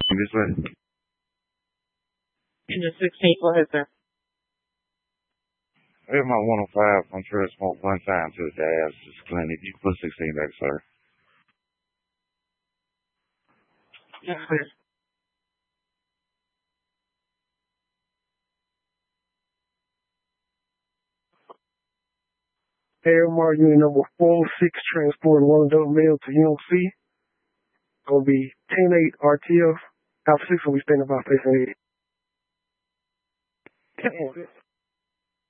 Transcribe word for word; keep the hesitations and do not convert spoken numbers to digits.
This way. Engine sixteen, go ahead, sir. I have my one oh five. I'm sure I smoked one time to the dialysis clinic. You can put sixteen back, sir. Yes, sir. Air Mark unit number four oh six, transport one adult male to U M C. Gonna be ten eight R T F. Alpha six will be standing by station eight.